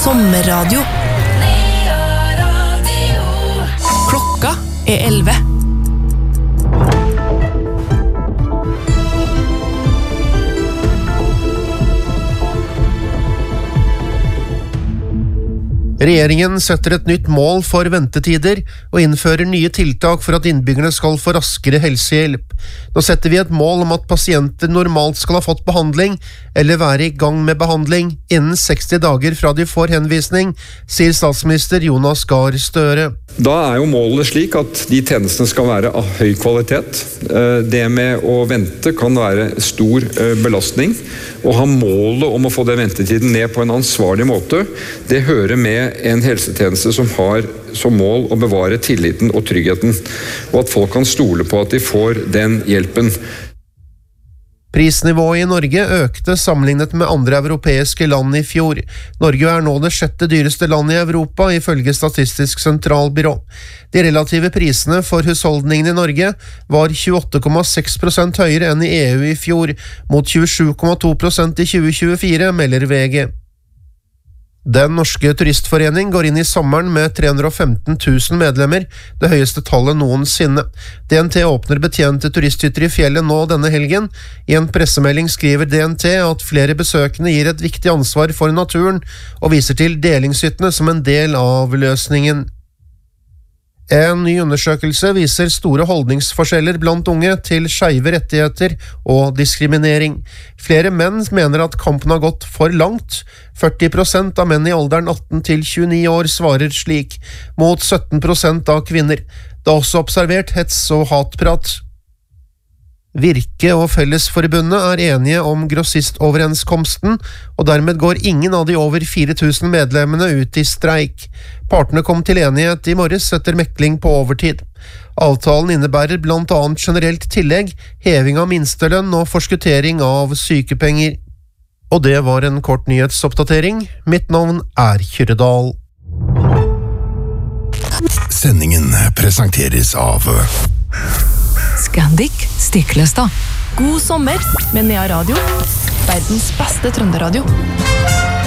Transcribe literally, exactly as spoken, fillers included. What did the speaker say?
Sommerradio. Klokka er elleve. Regjeringen setter et nytt mål for ventetider og innfører nye tiltak for at innbyggerne skal få raskere helsehjelp. Nå setter vi et mål om at pasienter normalt skal ha fått behandling eller være i gang med behandling innen seksti dager fra de får henvisning, sier statsminister Jonas Gahr Støre. Da er jo målet slik at de tjenestene skal være av høy kvalitet. Det med å vente kan være stor belastning. Å ha målet om å få den ventetiden ned på en ansvarlig måte, det hører med en helsetjeneste som har som mål å bevare tilliten og tryggheten, og at folk kan stole på at de får den hjelpen. Prisnivået i Norge økte sammenlignet med andre europeiske land i fjor. Norge er nå det sjette dyreste landet i Europa, ifølge Statistisk sentralbyrå. De relative prisene for husholdningene i Norge var tjueåtte komma seks prosent høyere enn i E U i fjor, mot tjuesju komma to prosent i tjue tjuefire, melder V G. Den norske turistforening går inn i sommeren med tre hundre og femten tusen medlemmer, det høyeste tallet noensinne. D N T åpner betjente turisthytter i fjellet nå denne helgen. I en pressemelding skriver D N T at flere besøkende gir et viktig ansvar for naturen, og viser til delingshyttene som en del av løsningen. En ny undersøkelse viser store holdningsforskjeller blant unge til skeive rettigheter og diskriminering. Flere menn mener at kampen har gått for langt. førti prosent av menn i alderen atten til tjueni år svarer slik, mot sytten prosent av kvinner. Det er også observert hets og hatprat. Virke og Fellesforbundet er enige om grossistoverenskomsten, og dermed går ingen av de over fire tusen medlemmene ut i streik. Partene kom til enighet i morges etter mekling på overtid. Avtalen innebærer blant annet generelt tillegg, heving av minstelønn og forskuttering av sykepenger. Og det var en kort nyhetsoppdatering. Mitt navn er Kyrredal. Sendingen presenteres av Scandic Stiklestad. God sommer med Nea Radio. Verdens beste trønderadio.